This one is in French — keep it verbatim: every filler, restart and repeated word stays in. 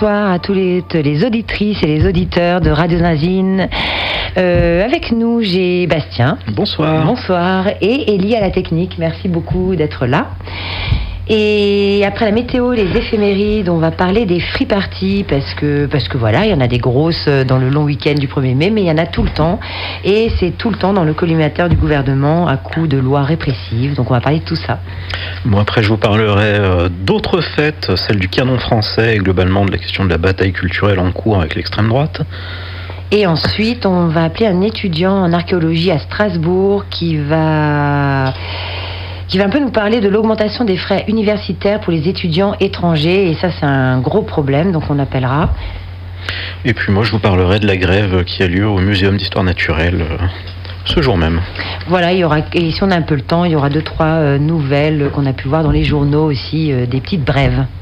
bonsoir à tous les, les auditrices et les auditeurs de Radio Zinzine. Euh, avec nous, j'ai Bastien. Bonsoir. Bonsoir. Et Élie à la technique. Merci beaucoup d'être là. Et après la météo, les éphémérides, on va parler des free parties parce que, parce que voilà, il y en a des grosses dans le long week-end du premier mai, mais il y en a tout le temps. Et c'est tout le temps dans le collimateur du gouvernement à coup de lois répressives. Donc on va parler de tout ça. Bon, après, je vous parlerai euh, d'autres fêtes, celle du canon français et globalement de la question de la bataille culturelle en cours avec l'extrême droite. Et ensuite, on va appeler un étudiant en archéologie à Strasbourg qui va... qui va un peu nous parler de l'augmentation des frais universitaires pour les étudiants étrangers. Et ça, c'est un gros problème, donc on appellera. Et puis moi, je vous parlerai de la grève qui a lieu au Muséum d'Histoire Naturelle euh, ce jour même. Voilà, il y aura, et si on a un peu le temps, il y aura deux, trois euh, nouvelles qu'on a pu voir dans les journaux aussi, euh, des petites brèves.